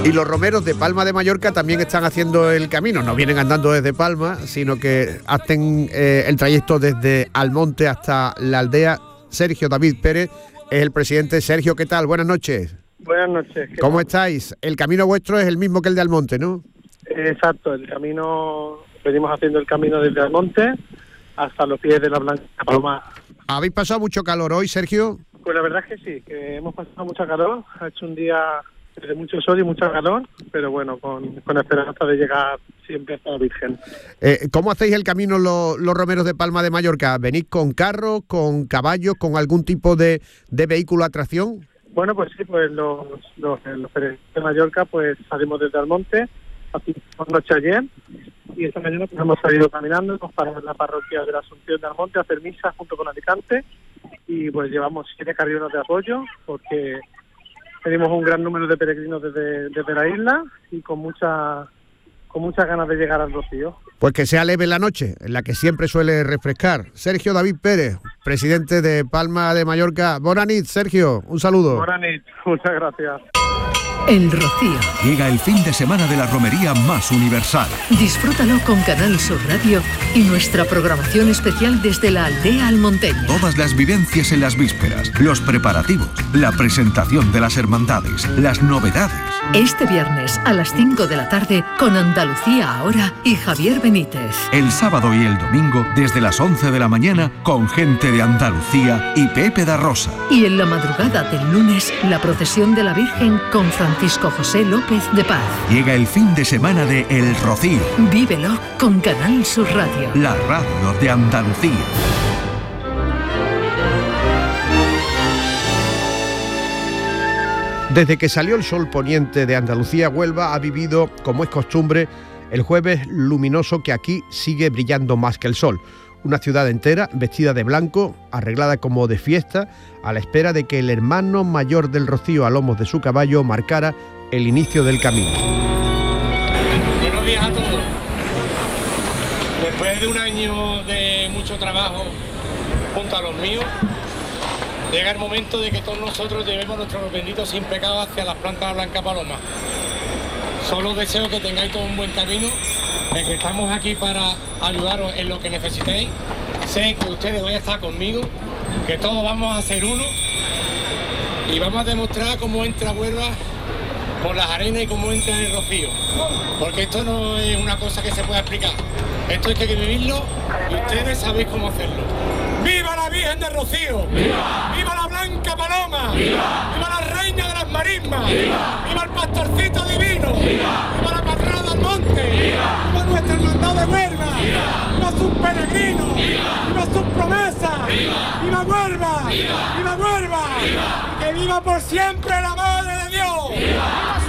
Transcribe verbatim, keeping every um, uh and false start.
Y los romeros de Palma de Mallorca también están haciendo el camino, no vienen andando desde Palma, sino que hacen eh, el trayecto desde Almonte hasta la aldea. Sergio David Pérez es el presidente. Sergio, ¿qué tal? Buenas noches. Buenas noches. ¿Cómo estáis? El camino vuestro es el mismo que el de Almonte, ¿no? Exacto, el camino, venimos haciendo el camino desde Almonte hasta los pies de la Blanca Paloma. ¿Habéis pasado mucho calor hoy, Sergio? Pues la verdad es que sí, que hemos pasado mucha calor, ha hecho un día de mucho sol y mucha calor, pero bueno, con, con esperanza de llegar siempre hasta la Virgen. Eh, ¿Cómo hacéis el camino los, los romeros de Palma de Mallorca? ¿Venís con carros, con caballos, con algún tipo de, de vehículo a tracción? Bueno, pues sí, pues los, los, los peregrinos de Mallorca pues salimos desde Almonte, hacimos noche ayer, y esta mañana pues hemos salido caminando, hemos parado en la parroquia de la Asunción de Almonte a hacer misa junto con Alicante, y pues llevamos siete carriones de apoyo, porque tenemos un gran número de peregrinos desde, desde la isla y con mucha con muchas ganas de llegar al Rocío. Pues que sea leve la noche, en la que siempre suele refrescar. Sergio David Pérez, presidente de Palma de Mallorca. Bona nit, Sergio, un saludo. Bona nit, muchas gracias. El Rocío. Llega el fin de semana de la romería más universal. Disfrútalo con Canal Sur Radio y nuestra programación especial desde la aldea almonteña. Todas las vivencias en las vísperas, los preparativos, la presentación de las hermandades, las novedades. Este viernes a las cinco de la tarde con Andalucía Ahora y Javier Benítez. El sábado y el domingo desde las once de la mañana con gente de Andalucía y Pepe da Rosa. Y en la madrugada del lunes la procesión de la Virgen con Francisco José López de Paz. Llega el fin de semana de El Rocío. Vívelo con Canal Sur Radio. La radio de Andalucía. Desde que salió el sol poniente de Andalucía, Huelva ha vivido, como es costumbre, el jueves luminoso que aquí sigue brillando más que el sol. Una ciudad entera vestida de blanco, arreglada como de fiesta, a la espera de que el hermano mayor del Rocío a lomos de su caballo marcara el inicio del camino. Buenos días a todos. Después de un año de mucho trabajo junto a los míos, llega el momento de que todos nosotros llevemos nuestros benditos sin pecado hacia las plantas de la Blanca Paloma. Solo deseo que tengáis todo un buen camino, de que estamos aquí para ayudaros en lo que necesitéis. Sé que ustedes hoy están conmigo, que todos vamos a ser uno y vamos a demostrar cómo entra Huelva por las arenas y cómo entra en el Rocío. Porque esto no es una cosa que se pueda explicar. Esto hay que vivirlo y ustedes sabéis cómo hacerlo. ¡Viva la Virgen del Rocío! ¡Viva! ¡Viva la Blanca Paloma! ¡Viva! ¡Viva la Reina de las Marismas! ¡Viva! ¡Viva el Pastorcito Divino! ¡Viva! ¡Viva la Patrona del Monte! ¡Viva! ¡Viva nuestra hermandad de Huelva! ¡Viva! ¡Viva sus peregrinos! ¡Viva! ¡Viva sus promesas! ¡Viva! ¡Viva Huelva! ¡Viva! ¡Viva Huelva! ¡Viva! ¡Que viva por siempre la Madre de Dios! ¡Viva!